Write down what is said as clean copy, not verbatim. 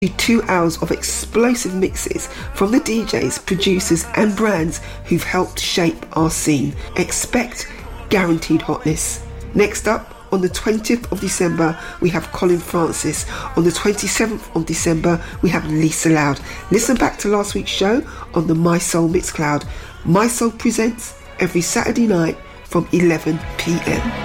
2 hours of explosive mixes from the DJs, producers and brands who've helped shape our scene. Expect guaranteed hotness. Next up, on the 20th of December, we have Colin Francis. On the 27th of December, we have Lisa Loud. Listen back to last week's show on the My Soul Mixcloud. My Soul presents every Saturday night from 11 p.m.